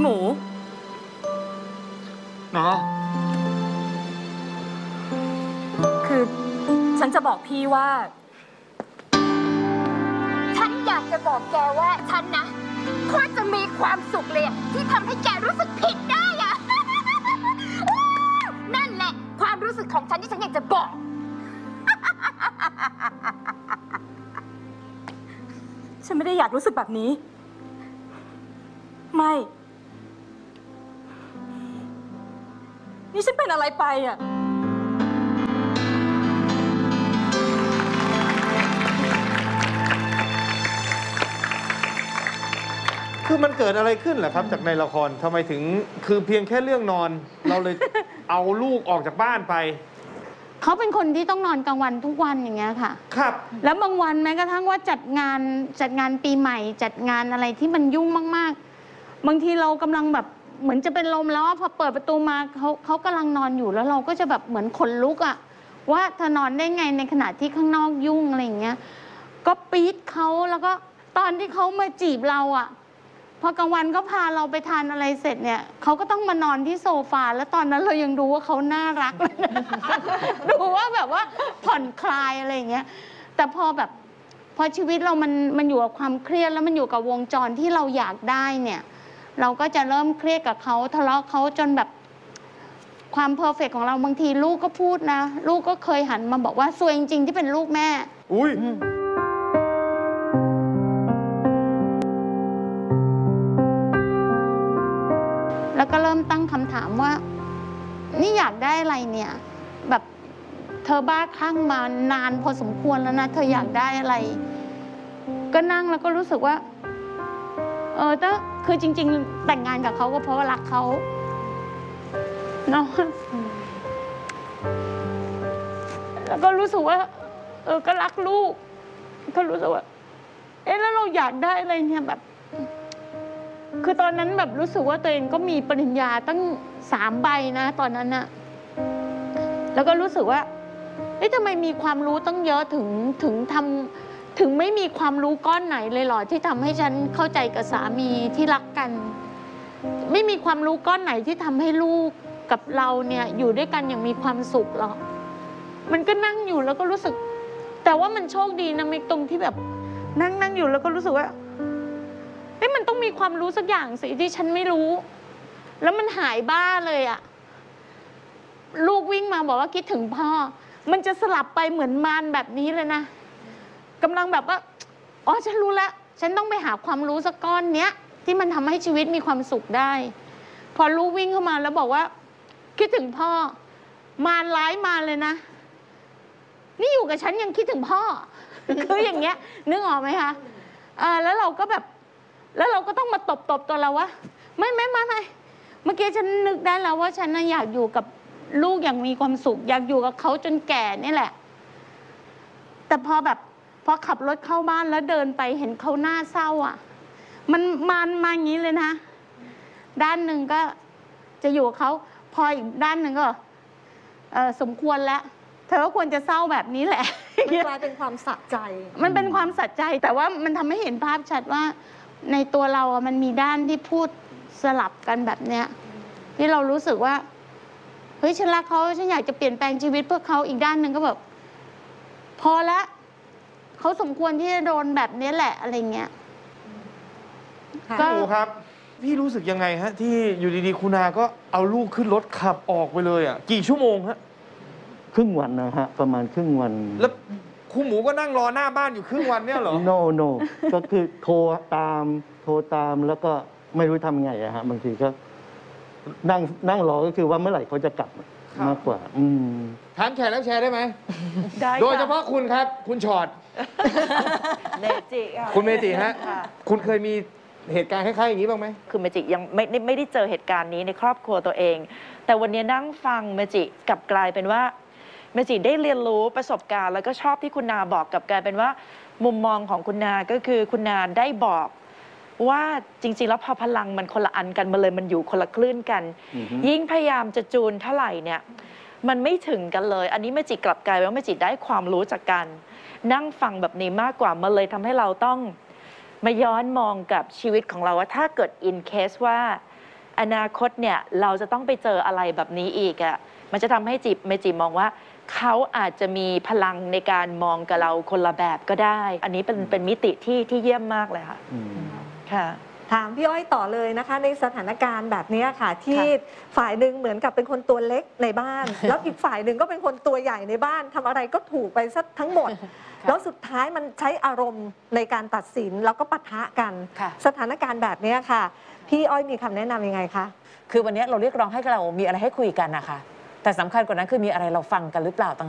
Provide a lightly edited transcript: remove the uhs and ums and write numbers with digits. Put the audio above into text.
หมูเนาะคือฉันจะบอกพี่ว่าฉันอยากจะบอกแกว่าฉันนะโคตรจะมีความสุขเลยที่ทำให้แกรู้สึกผิดได้อะ นั่นแหละความรู้สึกของฉันที่ฉันอยากจะบอกฉันไม่ได้อยากรู้สึกแบบนี้ไม่นี่ฉันเป็นอะไรไปอ่ะคือมันเกิดอะไรขึ้นเหรอครับจากในละครทำไมถึงคือเพียงแค่เรื่องนอนเราเลย เอาลูกออกจากบ้านไปเขาเป็นคนที่ต้องนอนกลางวันทุกวันอย่างเงี้ยค่ะครับแล้วบางวันแม้กระทั่งว่าจัดงานปีใหม่จัดงานอะไรที่มันยุ่งมากๆบางทีเรากำลังแบบเหมือนจะเป็นลมแล้วพอเปิดประตูมาเขากำลังนอนอยู่แล้วเราก็จะแบบเหมือนขนลุกอะว่าเธอนอนได้ไงในขณะที่ข้างนอกยุ่งอะไรอย่างเงี้ยก็ปี๊ดเขาแล้วก็ตอนที่เขามาจีบเราอะพอกลางวันก็พาเราไปทานอะไรเสร็จเนี่ยเขาก็ต้องมานอนที่โซฟาแล้วตอนนั้นเรายังดูว่าเขาน่ารัก ดูว่าแบบว่าผ่อนคลายอะไรอย่างเงี้ยแต่พอชีวิตเรามันอยู่กับความเครียดแล้วมันอยู่กับวงจรที่เราอยากได้เนี่ยเราก็จะเริ่มเครียดกับเขาทะเลาะเขาจนแบบความเพอร์เฟกต์ของเราบางทีลูกก็พูดนะลูกก็เคยหันมาบอกว่าซวยจริงๆที่เป็นลูกแม่อุ้ยแล้วก็เริ่มตั้งคำถามว่านี่อยากได้อะไรเนี่ยแบบเธอบ้าคลั่งมานานพอสมควรแล้วนะเธออยากได้อะไรก็นั่งแล้วก็รู้สึกว่าแต่คือจริงๆแต่งงานกับเขาก็เพราะว่ารักเขาเนาะแล้วก็รู้สึกว่าก็รักลูกก็รู้สึกว่าแล้วเราอยากได้อะไรเนี่ยแบบคือตอนนั้นแบบรู้สึกว่าตัวเองก็มีปริญญาตั้ง3 ใบนะตอนนั้นน่ะแล้วก็รู้สึกว่าทำไมมีความรู้ตั้งเยอะถึงไม่มีความรู้ก้อนไหนเลยหรอที่ทำให้ฉันเข้าใจกับสามีที่รักกันไม่มีความรู้ก้อนไหนที่ทำให้ลูกกับเราเนี่ยอยู่ด้วยกันอย่างมีความสุขหรอมันก็นั่งอยู่แล้วก็รู้สึกแต่ว่ามันโชคดีนะมิกตรงที่แบบนั่งอยู่แล้วก็รู้สึกว่ามันต้องมีความรู้สักอย่างสิที่ฉันไม่รู้แล้วมันหายบ้าเลยอะลูกวิ่งมาบอกว่าคิดถึงพ่อมันจะสลับไปเหมือนมารแบบนี้เลยนะกำลังแบบว่าฉันรู้แล้วฉันต้องไปหาความรู้สักก้อนเนี้ยที่มันทำให้ชีวิตมีความสุขได้พอลูกวิ่งเข้ามาแล้วบอกว่าคิดถึงพ่อมารร้ายมาเลยนะนี่อยู่กับฉันยังคิดถึงพ่อ คืออย่างเงี้ยนึกออกไหมคะแล้วเราก็แบบแล้วเราก็ต้องมาตบตัวเราว่าไม่เมื่อกี้ฉันนึกได้แล้วว่าฉันอยากอยู่กับลูกอย่างมีความสุขอยากอยู่กับเขาจนแก่นี่แหละแต่พอขับรถเข้าบ้านแล้วเดินไปเห็นเขาหน้าเศร้าอ่ะมันมาอย่างนี้เลยนะด้านหนึ่งก็จะอยู่กับเขาพออีกด้านหนึ่งก็สมควรแล้วเธอก็ควรจะเศร้าแบบนี้แหละมันกลายเป็นความสะใจมันเป็นความสะใจแต่ว่ามันทำให้เห็นภาพชัดว่าในตัวเราอะมันมีด้านที่พูดสลับกันแบบเนี้ยที่เรารู้สึกว่าเฮ้ยฉันรักเขาฉันอยากจะเปลี่ยนแปลงชีวิตเพื่อเขาอีกด้านหนึ่งก็แบบพอละเขาสมควรที่จะโดนแบบนี้แหละอะไรเงี้ยก็ครับพี่รู้สึกยังไงฮะที่อยู่ดีๆคุณอาก็เอาลูกขึ้นรถขับออกไปเลยอ่ะกี่ชั่วโมงฮะครึ่งวันนะฮะประมาณครึ่งวันแล้วครูหมูก็นั่งรอหน้าบ้านอยู่ครึ่งวันเนี่ยเหรอ no ก็คือโทรตามแล้วก็ไม่รู้ทำไงอะฮะบางทีก็นั่งรอก็คือว่าเมื่อไหร่เขาจะกลับมากกว่าถามแชร์แล้วแชร์ได้ไหมได้โดยเฉพาะคุณครับคุณชอดเมจิคุณเมจิฮะคุณเคยมีเหตุการณ์คล้ายๆอย่างนี้บ้างไหมคือเมจิยังไม่ได้เจอเหตุการณ์นี้ในครอบครัวตัวเองแต่วันนี้นั่งฟังเมจิกลับกลายเป็นว่าเมจิได้เรียนรู้ประสบการณ์แล้วก็ชอบที่คุณนาบอกกลับกลายเป็นว่ามุมมองของคุณนาก็คือคุณนาได้บอกว่าจริงๆแล้วพอพลังมันคนละอันกันมาเลยมันอยู่คนละคลื่นกันยิ่งพยายามจะจูนเท่าไหร่เนี่ยมันไม่ถึงกันเลยอันนี้เมจิกลับกลายเป็นว่าเมจิได้ความรู้จากการนั่งฟังแบบนี้มากกว่ามันเลยทำให้เราต้องมาย้อนมองกับชีวิตของเราว่าถ้าเกิด in case ว่าอนาคตเนี่ยเราจะต้องไปเจออะไรแบบนี้อีกอะมันจะทำให้เมจิมองว่าเขาอาจจะมีพลังในการมองกับเราคนละแบบก็ได้ อันนี้เป็นมิติที่เยี่ยมมากเลยค่ะค่ะถามพี่อ้อยต่อเลยนะคะ ในสถานการณ์แบบนี้ค่ะ ที่ฝ่ายหนึ่งเหมือนกับเป็นคนตัวเล็กในบ้าน แล้วอีกฝ่ายหนึ่งก็เป็นคนตัวใหญ่ในบ้านทำอะไรก็ถูกไปซะทั้งหมด แล้วสุดท้ายมันใช้อารมณ์ในการตัดสินแล้วก็ปะทะกันค่ะสถานการณ์แบบนี้ค่ะ พี่อ้อยมีคำแนะนำยังไงคะคือวันนี้เราเรียกร้องให้เรามีอะไรให้คุยกันนะคะ แต่สำคัญกว่านั้นคือมีอะไรเราฟังกันหรือเปล่าต่าง